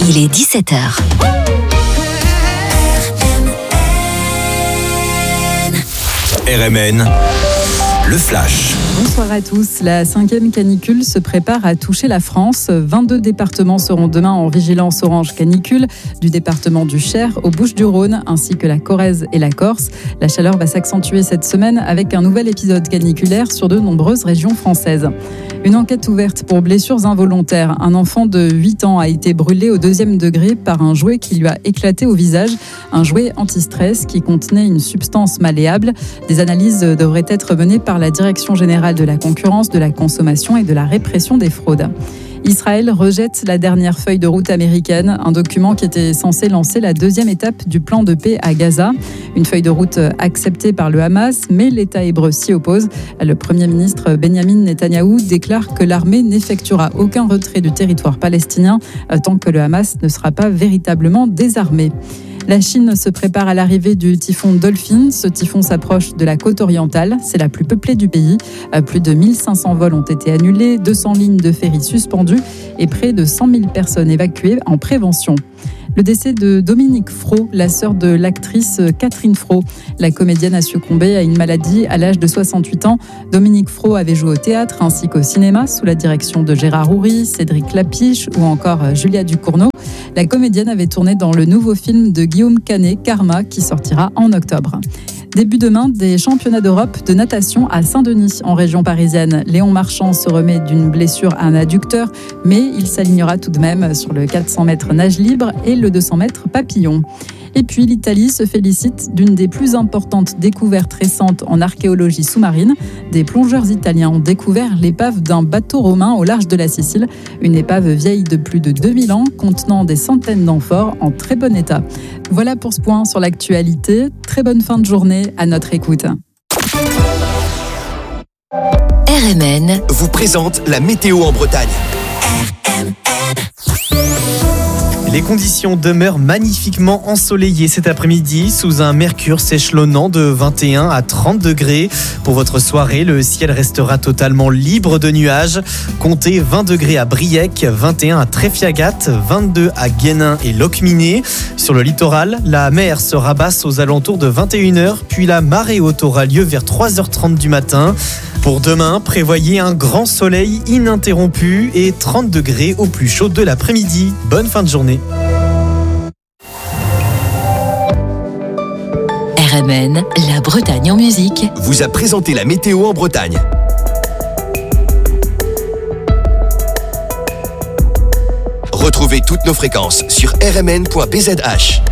Il est 17h. RMN, le flash. Bonsoir à tous. La 5e canicule se prépare à toucher la France. 22 départements seront demain en vigilance orange canicule, du département du Cher aux Bouches-du-Rhône, ainsi que la Corrèze et la Corse. La chaleur va s'accentuer cette semaine avec un nouvel épisode caniculaire sur de nombreuses régions françaises. Une enquête ouverte pour blessures involontaires. Un enfant de 8 ans a été brûlé au 2e degré par un jouet qui lui a éclaté au visage. Un jouet anti-stress qui contenait une substance malléable. Des analyses devraient être menées par la Direction générale de la concurrence, de la consommation et de la répression des fraudes. Israël rejette la dernière feuille de route américaine, un document qui était censé lancer la 2e étape du plan de paix à Gaza. Une feuille de route acceptée par le Hamas, mais l'État hébreu s'y oppose. Le Premier ministre Benjamin Netanyahou déclare que l'armée n'effectuera aucun retrait du territoire palestinien tant que le Hamas ne sera pas véritablement désarmé. La Chine se prépare à l'arrivée du typhon Dolphin. Ce typhon s'approche de la côte orientale. C'est la plus peuplée du pays. Plus de 1500 vols ont été annulés, 200 lignes de ferry suspendues et près de 100 000 personnes évacuées en prévention. Le décès de Dominique Fro, la sœur de l'actrice Catherine Fro. La comédienne a succombé à une maladie à l'âge de 68 ans. Dominique Fro avait joué au théâtre ainsi qu'au cinéma sous la direction de Gérard Houry, Cédric Lapiche ou encore Julia Ducournau. La comédienne avait tourné dans le nouveau film de Guillaume Canet, Karma, qui sortira en octobre. Début demain des championnats d'Europe de natation à Saint-Denis, en région parisienne. Léon Marchand se remet d'une blessure à un adducteur, mais il s'alignera tout de même sur le 400 mètres nage libre et le 200 mètres papillon. Et puis l'Italie se félicite d'une des plus importantes découvertes récentes en archéologie sous-marine. Des plongeurs italiens ont découvert l'épave d'un bateau romain au large de la Sicile. Une épave vieille de plus de 2000 ans, contenant des centaines d'amphores en très bon état. Voilà pour ce point sur l'actualité. Très bonne fin de journée à notre écoute. RMN Vous présente la météo en Bretagne. Les conditions demeurent magnifiquement ensoleillées cet après-midi sous un mercure s'échelonnant de 21 à 30 degrés. Pour votre soirée, le ciel restera totalement libre de nuages. Comptez 20 degrés à Briec, 21 à Tréfiagat, 22 à Guénin et Locminé. Sur le littoral, la mer se rabasse aux alentours de 21h, puis la marée haute aura lieu vers 3h30 du matin. Pour demain, prévoyez un grand soleil ininterrompu et 30 degrés au plus chaud de l'après-midi. Bonne fin de journée. RMN, la Bretagne en musique. Vous a présenté la météo en Bretagne. Retrouvez toutes nos fréquences sur rmn.bzh.